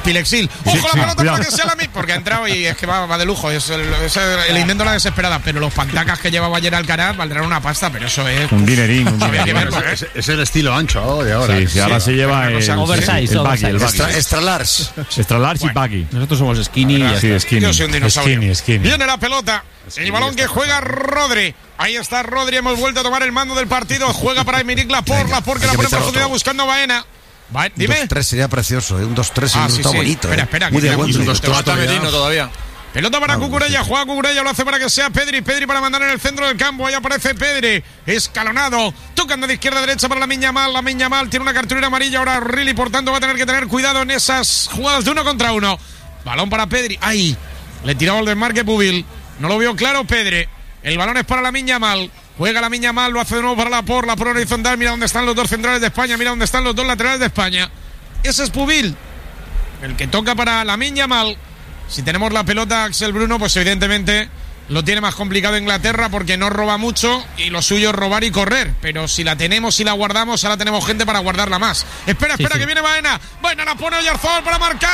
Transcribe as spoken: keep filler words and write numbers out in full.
Pilexil. ¡Ojo sí, la sí, pelota cuidado. para que sea la misma! Porque ha entrado y es que va, va de lujo. Es el, es el, el intento de la desesperada. Pero los pantacas que llevaba ayer Alcaraz valdrán una pasta, pero eso es. Un dinerín, un Había que dinerín. verlo, ¿eh? Es, es el estilo ancho de ahora. Sí, sí, ahora se lleva el, cosa oversize, el baggy, el baggy. Extra, extra large. Extra large Bueno. y baggy. Nosotros somos skinny y ya Sí, está. skinny. Yo soy un dinosaurio. Skinny, skinny. Viene la pelota. El balón que juega Rodri. Ahí está Rodri. Hemos vuelto a tomar el mando del partido. Juega para Emerick Laporte. Laporte que hay la que pone en meter profundidad otro. buscando a Baena. Va, dime. Un dos tres sería precioso, ¿eh? Un dos tres Ah, ah, sí, está sí. bonito. Espera, ¿eh? espera, Muy que de tenemos Wembley. un dos- Te falta todavía. Merino todavía. Pelota para Cucurella, juega Cucurella, lo hace para que sea Pedri, Pedri para mandar en el centro del campo, ahí aparece Pedri, escalonado, tocando de izquierda a derecha para la Miña Mal, la Miña Mal tiene una cartulina amarilla, ahora Rilly, por tanto va a tener que tener cuidado en esas jugadas de uno contra uno. Balón para Pedri, ahí, le tiraba el desmarque Pubil, no lo vio claro Pedri, el balón es para la Miña Mal. Juega la Miña Mal, lo hace de nuevo para la por, la por horizontal, mira dónde están los dos centrales de España, mira dónde están los dos laterales de España. Ese es Pubil, el que toca para la Miña Mal. Si tenemos la pelota Axel Bruno, pues evidentemente lo tiene más complicado Inglaterra porque no roba mucho y lo suyo es robar y correr. Pero si la tenemos y la guardamos, ahora tenemos gente para guardarla más. Espera, espera, sí. que viene Baena. Baena la pone Oyarzabal para marcar.